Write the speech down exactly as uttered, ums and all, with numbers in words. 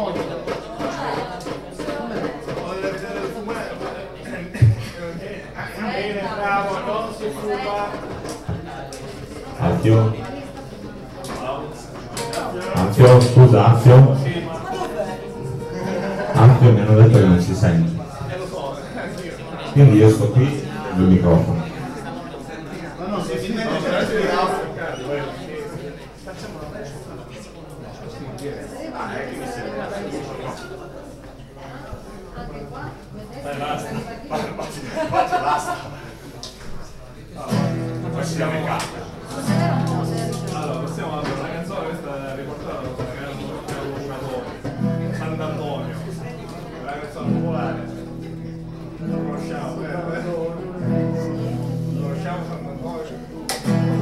Anzio? Anzio, scusa, Anzio? Anzio mi hanno detto che non si sente. Quindi io sto qui e il microfono.